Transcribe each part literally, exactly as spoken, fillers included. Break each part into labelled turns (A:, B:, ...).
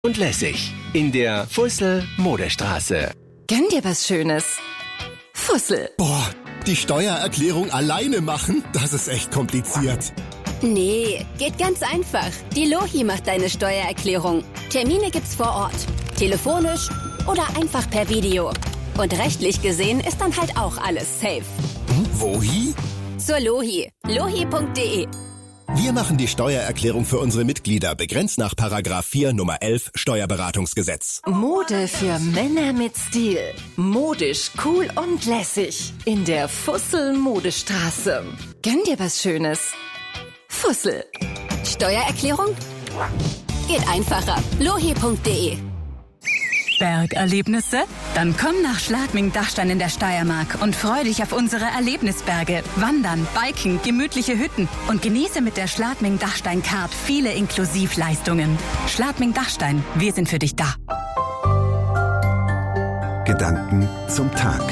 A: Und lässig in der Fussel Modestraße.
B: Gönn dir was Schönes. Fussel.
C: Boah, die Steuererklärung alleine machen, das ist echt kompliziert.
D: Nee, geht ganz einfach. Die Lohi macht deine Steuererklärung. Termine gibt's vor Ort, telefonisch oder einfach per Video. Und rechtlich gesehen ist dann halt auch alles safe.
C: Hm, wohi?
D: Zur Lohi. lohi punkt de.
C: Wir machen die Steuererklärung für unsere Mitglieder, begrenzt nach Paragraph vier Nummer elf Steuerberatungsgesetz.
B: Mode für Männer mit Stil. Modisch, cool und lässig. In der Fussel Modestraße. Gönn dir was Schönes. Fussel.
D: Steuererklärung? Geht einfacher. lohi punkt de.
E: Bergerlebnisse? Dann komm nach Schladming-Dachstein in der Steiermark und freu dich auf unsere Erlebnisberge. Wandern, Biken, gemütliche Hütten und genieße mit der Schladming-Dachstein-Card viele Inklusivleistungen. Schladming-Dachstein, wir sind für dich da.
F: Gedanken zum Tag.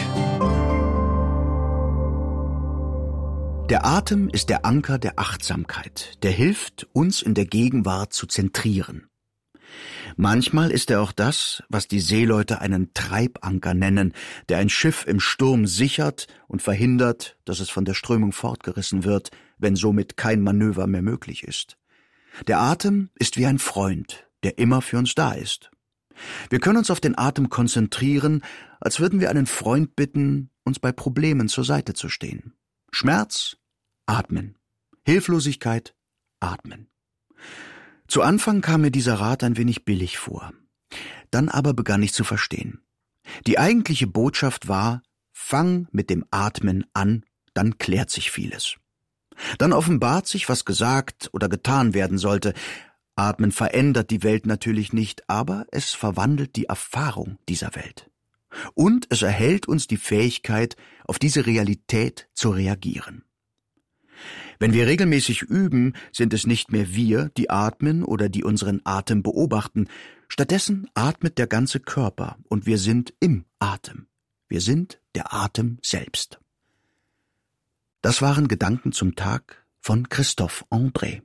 F: Der Atem ist der Anker der Achtsamkeit, der hilft, uns in der Gegenwart zu zentrieren. Manchmal ist er auch das, was die Seeleute einen Treibanker nennen, der ein Schiff im Sturm sichert und verhindert, dass es von der Strömung fortgerissen wird, wenn somit kein Manöver mehr möglich ist. Der Atem ist wie ein Freund, der immer für uns da ist. Wir können uns auf den Atem konzentrieren, als würden wir einen Freund bitten, uns bei Problemen zur Seite zu stehen. Schmerz? Atmen. Hilflosigkeit? Atmen. Zu Anfang kam mir dieser Rat ein wenig billig vor. Dann aber begann ich zu verstehen. Die eigentliche Botschaft war, fang mit dem Atmen an, dann klärt sich vieles. Dann offenbart sich, was gesagt oder getan werden sollte. Atmen verändert die Welt natürlich nicht, aber es verwandelt die Erfahrung dieser Welt. Und es erhält uns die Fähigkeit, auf diese Realität zu reagieren. Wenn wir regelmäßig üben, sind es nicht mehr wir, die atmen oder die unseren Atem beobachten. Stattdessen atmet der ganze Körper und wir sind im Atem. Wir sind der Atem selbst. Das waren Gedanken zum Tag von Christophe André.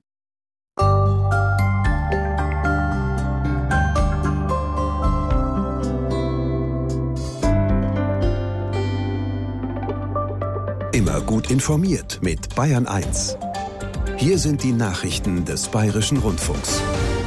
F: Immer gut informiert mit Bayern eins. Hier sind die Nachrichten des Bayerischen Rundfunks.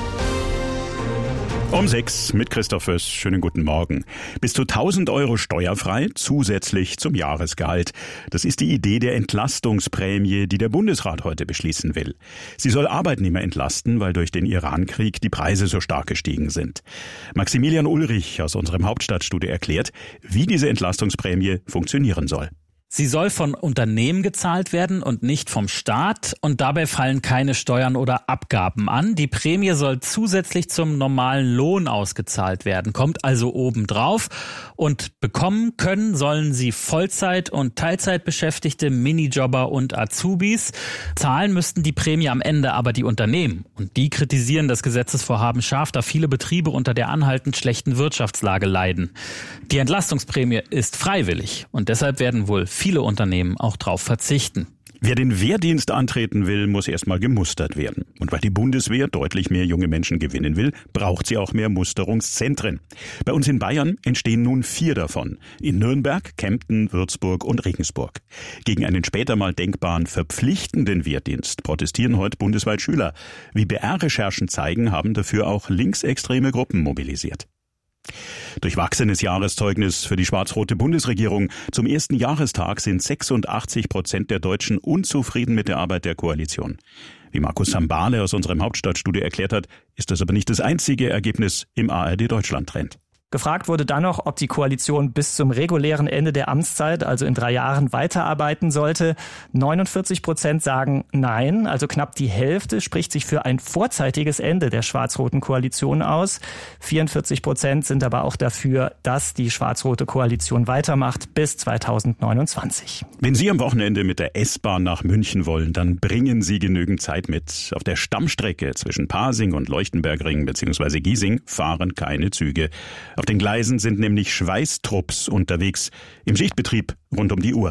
G: Um sechs mit Christoph Föß. Schönen guten Morgen. Bis zu tausend Euro steuerfrei zusätzlich zum Jahresgehalt. Das ist die Idee der Entlastungsprämie, die der Bundesrat heute beschließen will. Sie soll Arbeitnehmer entlasten, weil durch den Irankrieg die Preise so stark gestiegen sind. Maximilian Ulrich aus unserem Hauptstadtstudio erklärt, wie diese Entlastungsprämie funktionieren soll.
H: Sie soll von Unternehmen gezahlt werden und nicht vom Staat und dabei fallen keine Steuern oder Abgaben an. Die Prämie soll zusätzlich zum normalen Lohn ausgezahlt werden, kommt also obendrauf und bekommen können sollen sie Vollzeit- und Teilzeitbeschäftigte, Minijobber und Azubis. Zahlen müssten die Prämie am Ende aber die Unternehmen und die kritisieren das Gesetzesvorhaben scharf, da viele Betriebe unter der anhaltend schlechten Wirtschaftslage leiden. Die Entlastungsprämie ist freiwillig und deshalb werden wohl viele Unternehmen auch drauf verzichten.
G: Wer den Wehrdienst antreten will, muss erstmal gemustert werden. Und weil die Bundeswehr deutlich mehr junge Menschen gewinnen will, braucht sie auch mehr Musterungszentren. Bei uns in Bayern entstehen nun vier davon. In Nürnberg, Kempten, Würzburg und Regensburg. Gegen einen später mal denkbaren verpflichtenden Wehrdienst protestieren heute bundesweit Schüler. Wie B R-Recherchen zeigen, haben dafür auch linksextreme Gruppen mobilisiert. Durchwachsenes Jahreszeugnis für die schwarz-rote Bundesregierung. Zum ersten Jahrestag sind sechsundachtzig Prozent der Deutschen unzufrieden mit der Arbeit der Koalition. Wie Markus Sambale aus unserem Hauptstadtstudio erklärt hat, ist das aber nicht das einzige Ergebnis im A R D-Deutschland-Trend.
I: Gefragt wurde dann noch, ob die Koalition bis zum regulären Ende der Amtszeit, also in drei Jahren, weiterarbeiten sollte. neunundvierzig Prozent sagen nein, also knapp die Hälfte spricht sich für ein vorzeitiges Ende der schwarz-roten Koalition aus. vierundvierzig Prozent sind aber auch dafür, dass die schwarz-rote Koalition weitermacht bis zweitausendneunundzwanzig.
G: Wenn Sie am Wochenende mit der S-Bahn nach München wollen, dann bringen Sie genügend Zeit mit. Auf der Stammstrecke zwischen Pasing und Leuchtenbergring bzw. Giesing fahren keine Züge. Auf den Gleisen sind nämlich Schweißtrupps unterwegs, im Schichtbetrieb rund um die Uhr.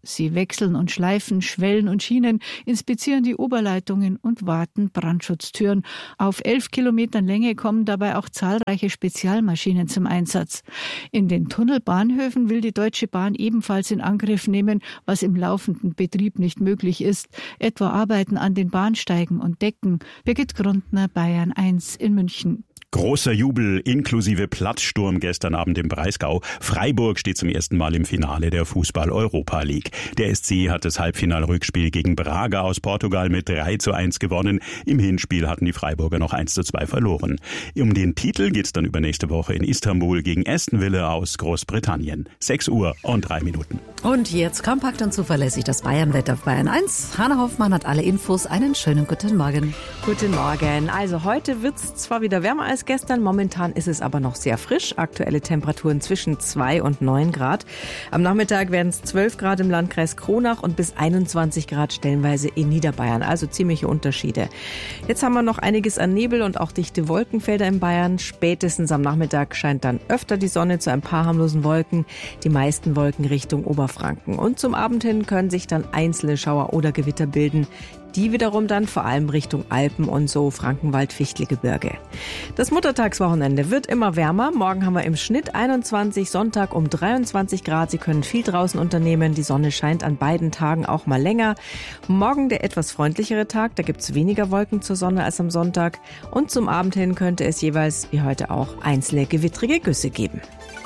J: Sie wechseln und schleifen Schwellen und Schienen, inspizieren die Oberleitungen und warten Brandschutztüren. Auf elf Kilometern Länge kommen dabei auch zahlreiche Spezialmaschinen zum Einsatz. In den Tunnelbahnhöfen will die Deutsche Bahn ebenfalls in Angriff nehmen, was im laufenden Betrieb nicht möglich ist. Etwa Arbeiten an den Bahnsteigen und Decken. Birgit Grundner, Bayern eins in München.
G: Großer Jubel inklusive Platzsturm gestern Abend im Breisgau. Freiburg steht zum ersten Mal im Finale der Fußball-Europa League. Der S C hat das Halbfinalrückspiel gegen Braga aus Portugal mit drei zu eins gewonnen. Im Hinspiel hatten die Freiburger noch eins zu zwei verloren. Um den Titel geht's dann übernächste Woche in Istanbul gegen Aston Villa aus Großbritannien. sechs Uhr und drei Minuten.
K: Und jetzt kompakt und zuverlässig das Bayern-Wetter auf Bayern eins. Hanna Hoffmann hat alle Infos. Einen schönen guten Morgen.
L: Guten Morgen. Also heute wird's zwar wieder wärmer als gestern, momentan ist es aber noch sehr frisch. Aktuelle Temperaturen zwischen zwei und neun Grad. Am Nachmittag werden es zwölf Grad im Landkreis Kronach und bis einundzwanzig Grad stellenweise in Niederbayern. Also ziemliche Unterschiede. Jetzt haben wir noch einiges an Nebel und auch dichte Wolkenfelder in Bayern. Spätestens am Nachmittag scheint dann öfter die Sonne zu ein paar harmlosen Wolken. Die meisten Wolken Richtung Oberfranken. Und zum Abend hin können sich dann einzelne Schauer oder Gewitter bilden. Die wiederum dann vor allem Richtung Alpen und so Frankenwald-Fichtelgebirge. Das Muttertagswochenende wird immer wärmer. Morgen haben wir im Schnitt einundzwanzig, Sonntag um dreiundzwanzig Grad. Sie können viel draußen unternehmen. Die Sonne scheint an beiden Tagen auch mal länger. Morgen der etwas freundlichere Tag. Da gibt es weniger Wolken zur Sonne als am Sonntag. Und zum Abend hin könnte es jeweils, wie heute auch, einzelne gewittrige Güsse geben.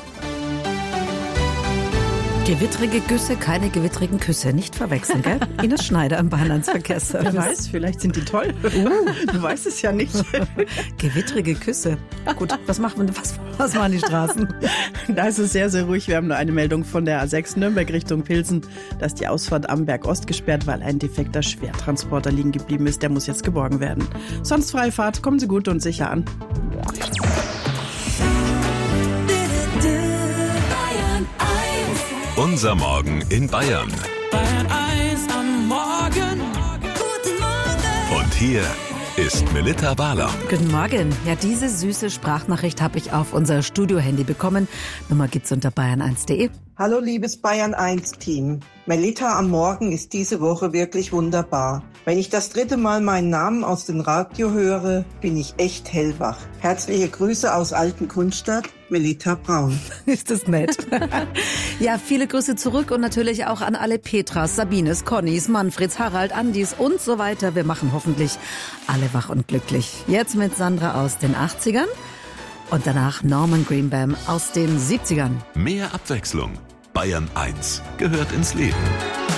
K: Gewittrige Güsse, keine gewittrigen Küsse. Nicht verwechseln, gell? Ines Schneider im Bayern eins Verkehrsservice.
M: Wer weiß, vielleicht sind die toll. Uh, du weißt es ja nicht.
K: Gewittrige Küsse. Gut, was machen wir, was, was machen die Straßen?
M: Da ist es sehr, sehr ruhig. Wir haben nur eine Meldung von der A sechs Nürnberg Richtung Pilsen. Da ist die Ausfahrt am Berg Ost gesperrt, weil ein defekter Schwertransporter liegen geblieben ist. Der muss jetzt geborgen werden. Sonst freie Fahrt. Kommen Sie gut und sicher an.
A: Unser Morgen in Bayern.
N: Bayern eins am Morgen. Guten Morgen.
A: Und hier ist Melitta Barlaum.
K: Guten Morgen. Ja, diese süße Sprachnachricht habe ich auf unser Studio-Handy bekommen. Nummer gibt's unter bayern eins punkt de.
O: Hallo liebes Bayern eins Team. Melitta am Morgen ist diese Woche wirklich wunderbar. Wenn ich das dritte Mal meinen Namen aus dem Radio höre, bin ich echt hellwach. Herzliche Grüße aus Altenkunstadt, Melitta Braun.
K: Ist das nett. Ja, viele Grüße zurück und natürlich auch an alle Petras, Sabines, Connys, Manfreds, Harald, Andis und so weiter. Wir machen hoffentlich alle wach und glücklich. Jetzt mit Sandra aus den achtzigern und danach Norman Greenbaum aus den siebzigern.
A: Mehr Abwechslung. Bayern eins gehört ins Leben.